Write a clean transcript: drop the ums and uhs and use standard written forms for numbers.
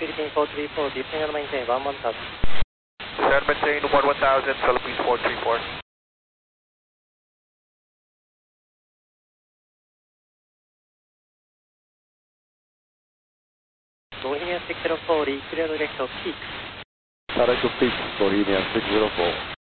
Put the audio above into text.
Philippine 434, descend and maintain 11,000. Descend maintain 11,000, Philippines 434. Bohemia 604, clear direct of peak. Direct of peak, Bohemia 604.